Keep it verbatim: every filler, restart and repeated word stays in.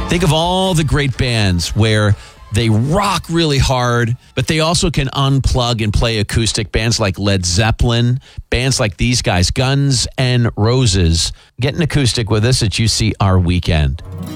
Think of all the great bands where they rock really hard, but they also can unplug and play acoustic. Bands like Led Zeppelin, bands like these guys, Guns N' Roses. Get an acoustic with us at U C R Weekend.